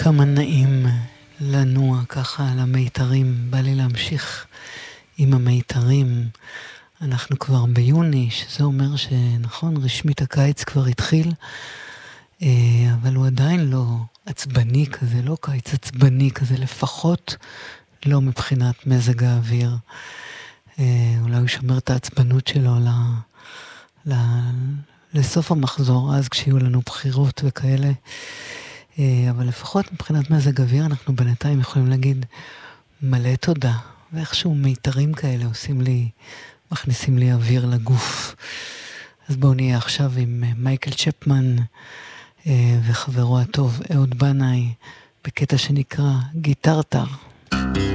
כמה נעים לנוע ככה על המיתרים. בא לי להמשיך עם המיתרים. אנחנו כבר ביוני, שזה אומר שנכון, רשמית הקיץ כבר התחיל, אבל הוא עדיין לא עצבני כזה, לא קיץ עצבני כזה, לפחות לא מבחינת מזג האוויר. אולי הוא שומר את העצבנות שלו לסוף המחזור, אז כשיהיו לנו בחירות וכאלה. אבל לפחות מבחינת מזג אוויר אנחנו בינתיים יכולים להגיד מלא תודה, ואיכשהו מיתרים כאלה מכניסים לי אוויר לגוף. אז בואו נהיה עכשיו עם מייקל צ'פמן וחברו הטוב אהוד בנאי בקטע שנקרא גיטרטר.